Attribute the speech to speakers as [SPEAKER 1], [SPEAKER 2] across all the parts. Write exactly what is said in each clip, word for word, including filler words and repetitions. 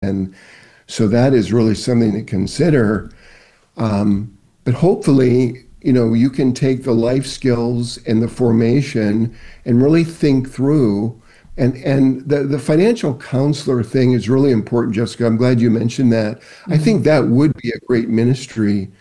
[SPEAKER 1] And so that is really something to consider. Um, but hopefully, you know, you can take the life skills and the formation and really think through. And and the, the financial counselor thing is really important, Jessica. I'm glad you mentioned that. Mm-hmm. I think that would be a great ministry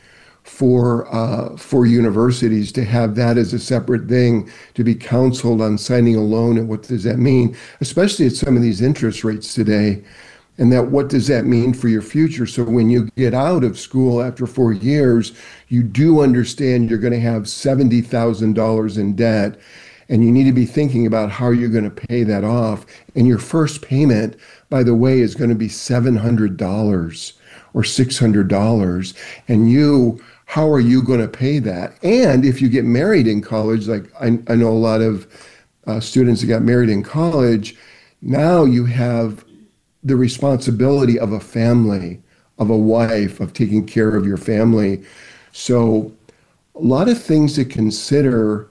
[SPEAKER 1] for uh, for universities to have that as a separate thing, to be counseled on signing a loan and what does that mean, especially at some of these interest rates today, and that what does that mean for your future? So when you get out of school after four years, you do understand you're going to have seventy thousand dollars in debt, and you need to be thinking about how you're going to pay that off. And your first payment, by the way, is going to be seven hundred dollars or six hundred dollars, and you how are you going to pay that? And if you get married in college, like I, I know a lot of uh, students that got married in college, now you have the responsibility of a family, of a wife, of taking care of your family. So a lot of things to consider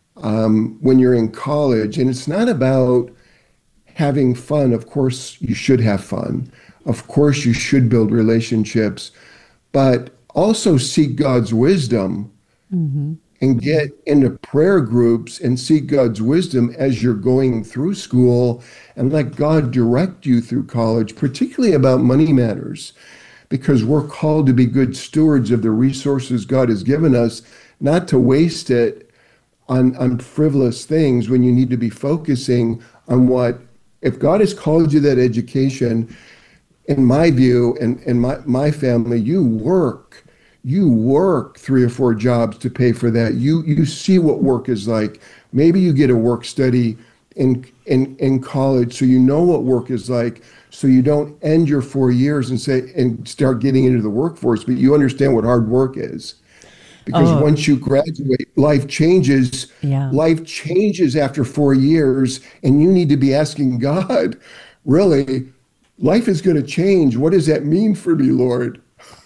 [SPEAKER 1] um, when you're in college. And it's not about having fun. Of course, you should have fun. Of course, you should build relationships, but also seek God's wisdom mm-hmm. and get into prayer groups and seek God's wisdom as you're going through school, and let God direct you through college, particularly about money matters, because we're called to be good stewards of the resources God has given us, not to waste it on, on frivolous things when you need to be focusing on what, if God has called you that education, in my view, and in my, my family, you work. You work three or four jobs to pay for that. You you see what work is like. Maybe you get a work study in in in college, so you know what work is like. So you don't end your four years and say and start getting into the workforce, but you understand what hard work is. Because oh. once you graduate, life changes.
[SPEAKER 2] Yeah.
[SPEAKER 1] Life changes after four years, and you need to be asking God, really, life is going to change. What does that mean for me, Lord?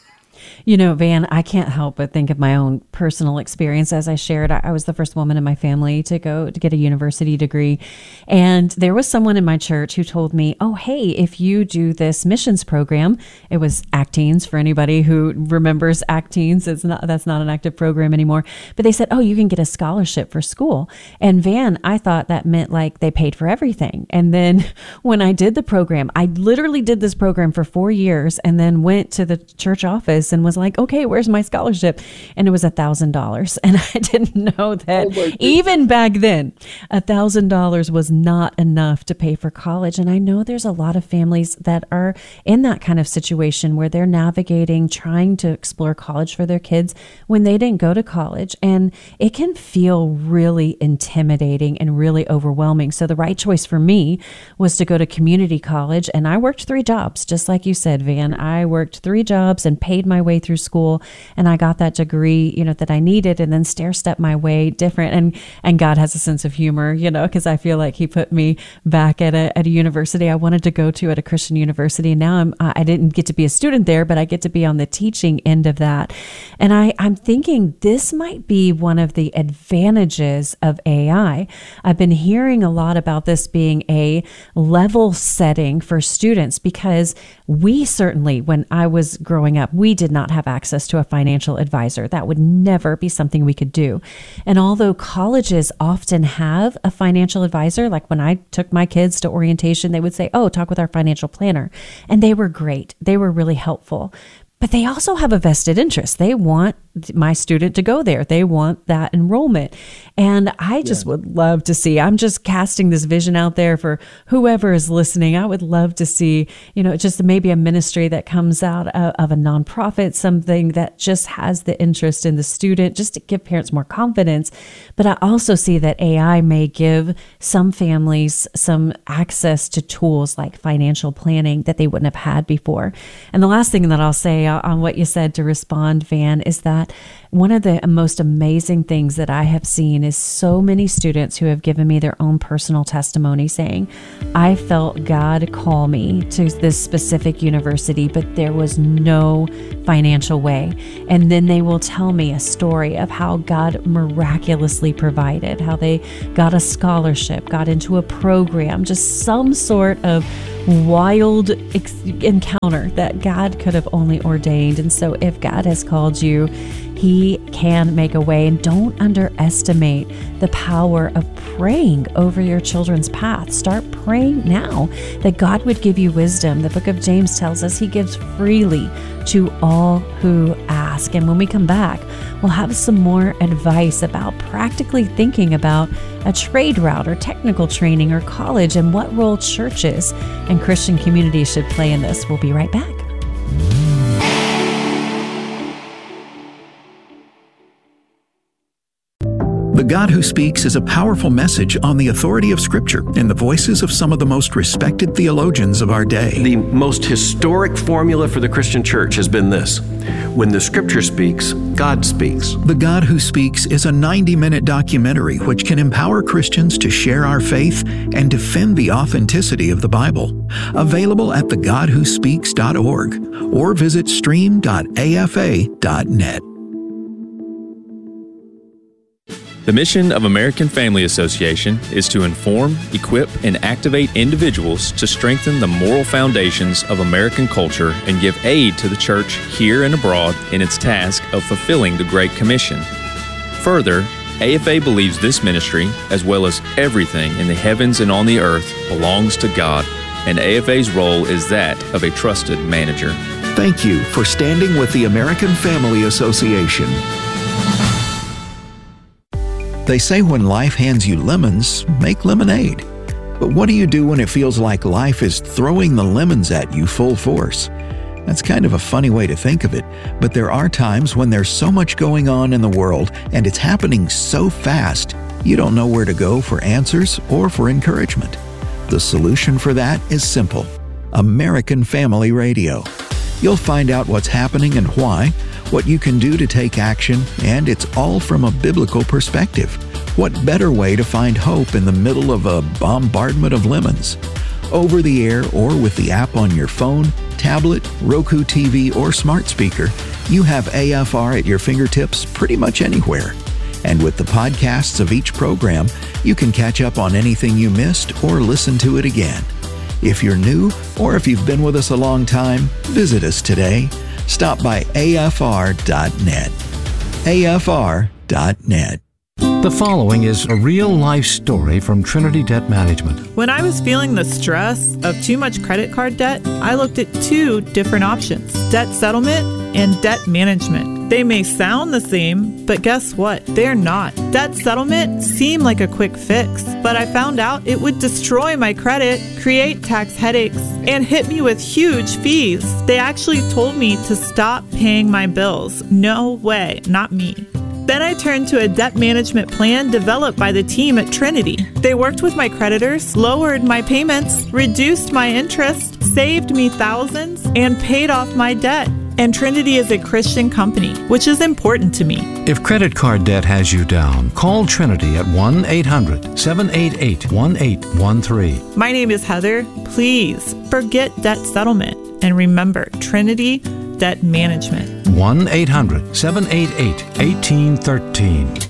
[SPEAKER 2] You know, Van, I can't help but think of my own personal experience. As I shared, I was the first woman in my family to go to get a university degree. And there was someone in my church who told me, oh, hey, if you do this missions program, it was Acteens for anybody who remembers Acteens. It's not, that's not an active program anymore. But they said, oh, you can get a scholarship for school. And Van, I thought that meant like they paid for everything. And then when I did the program, I literally did this program for four years and then went to the church office and was like, okay, where's my scholarship? And it was a thousand dollars. And I didn't know that oh even back then, a thousand dollars was not enough to pay for college. And I know there's a lot of families that are in that kind of situation where they're navigating, trying to explore college for their kids when they didn't go to college. And it can feel really intimidating and really overwhelming. So the right choice for me was to go to community college. And I worked three jobs, just like you said, Van. I worked three jobs and paid my way through school, and I got that degree, you know, that I needed, and then stair step my way different. And and God has a sense of humor, you know, because I feel like He put me back at a at a university I wanted to go to, at a Christian university. And now I'm I didn't get to be a student there, but I get to be on the teaching end of that. And I I'm thinking this might be one of the advantages of A I. I've been hearing a lot about this being a level setting for students, because we certainly, when I was growing up, we did not have access to a financial advisor. That would never be something we could do. And although colleges often have a financial advisor, like when I took my kids to orientation, they would say, oh, talk with our financial planner. And they were great. They were really helpful. But they also have a vested interest. They want my student to go there. They want that enrollment. And I just yeah. would love to see, I'm just casting this vision out there for whoever is listening. I would love to see, you know, just maybe a ministry that comes out of, of a nonprofit, something that just has the interest in the student, just to give parents more confidence. But I also see that A I may give some families some access to tools like financial planning that they wouldn't have had before. And the last thing that I'll say on what you said to respond, Van, is that one of the most amazing things that I have seen is so many students who have given me their own personal testimony saying, I felt God call me to this specific university, but there was no financial way. And then they will tell me a story of how God miraculously provided, how they got a scholarship, got into a program, just some sort of wild ex- encounter that God could have only ordained. And so if God has called you, He can make a way. And don't underestimate the power of praying over your children's path. Start praying now that God would give you wisdom. The book of James tells us He gives freely to all who ask. And when we come back, we'll have some more advice about practically thinking about a trade route or technical training or college and what role churches and Christian communities should play in this. We'll be right back.
[SPEAKER 3] The God Who Speaks is a powerful message on the authority of Scripture in the voices of some of the most respected theologians of our day.
[SPEAKER 4] The most historic formula for the Christian church has been this: when the Scripture speaks, God speaks.
[SPEAKER 3] The God Who Speaks is a ninety-minute documentary which can empower Christians to share our faith and defend the authenticity of the Bible. Available at the god who speaks dot org or visit stream dot a f a dot net.
[SPEAKER 5] The mission of American Family Association is to inform, equip, and activate individuals to strengthen the moral foundations of American culture and give aid to the church here and abroad in its task of fulfilling the Great Commission. Further, A F A believes this ministry, as well as everything in the heavens and on the earth, belongs to God, and A F A's role is that of a trusted manager.
[SPEAKER 3] Thank you for standing with the American Family Association. They say when life hands you lemons, make lemonade. But what do you do when it feels like life is throwing the lemons at you full force? That's kind of a funny way to think of it, but there are times when there's so much going on in the world and it's happening so fast, you don't know where to go for answers or for encouragement. The solution for that is simple: American Family Radio. You'll find out what's happening and why, what you can do to take action, and it's all from a biblical perspective. What better way to find hope in the middle of a bombardment of lemons? Over the air or with the app on your phone, tablet, Roku T V, or smart speaker, you have A F R at your fingertips pretty much anywhere. And with the podcasts of each program, you can catch up on anything you missed or listen to it again. If you're new, or if you've been with us a long time, visit us today. Stop by A F R dot net. A F R dot net.
[SPEAKER 6] The following is a real-life story from Trinity Debt Management.
[SPEAKER 7] When I was feeling the stress of too much credit card debt, I looked at two different options: debt settlement and debt management. They may sound the same, but guess what? They're not. Debt settlement seemed like a quick fix, but I found out it would destroy my credit, create tax headaches, and hit me with huge fees. They actually told me to stop paying my bills. No way, not me. Then I turned to a debt management plan developed by the team at Trinity. They worked with my creditors, lowered my payments, reduced my interest, saved me thousands, and paid off my debt. And Trinity is a Christian company, which is important to me.
[SPEAKER 6] If credit card debt has you down, call Trinity at one eight hundred seven eight eight one eight one three.
[SPEAKER 7] My name is Heather. Please forget debt settlement and remember Trinity Debt Management.
[SPEAKER 6] one eight hundred seven eight eight one eight one three.